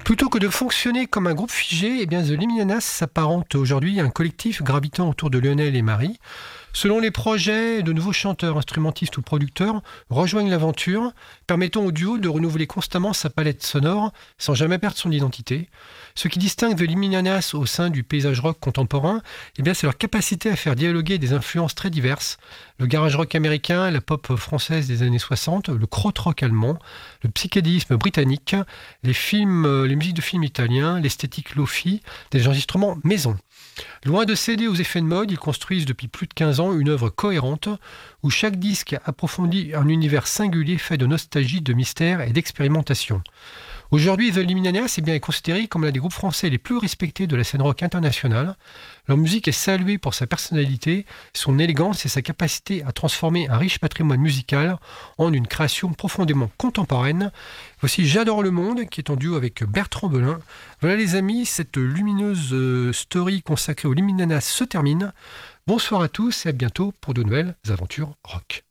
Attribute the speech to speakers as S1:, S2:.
S1: Plutôt que de fonctionner comme un groupe figé, eh bien The Liminanas s'apparente aujourd'hui à un collectif gravitant autour de Lionel et Marie. Selon les projets, de nouveaux chanteurs, instrumentistes ou producteurs rejoignent l'aventure, permettant au duo de renouveler constamment sa palette sonore sans jamais perdre son identité. Ce qui distingue The Liminanas au sein du paysage rock contemporain, eh bien, c'est leur capacité à faire dialoguer des influences très diverses. Le garage rock américain, la pop française des années 60, le krautrock allemand, le psychédélisme britannique, les musiques de films italiens, l'esthétique lofi, des enregistrements maison. Loin de céder aux effets de mode, ils construisent depuis plus de 15 ans une œuvre cohérente où chaque disque approfondit un univers singulier fait de nostalgie, de mystère et d'expérimentation. Aujourd'hui, The Liminanas est considéré comme l'un des groupes français les plus respectés de la scène rock internationale. Leur musique est saluée pour sa personnalité, son élégance et sa capacité à transformer un riche patrimoine musical en une création profondément contemporaine. Voici J'adore le monde, qui est en duo avec Bertrand Belin. Voilà les amis, cette lumineuse story consacrée aux Liminanas se termine. Bonsoir à tous et à bientôt pour de nouvelles aventures rock.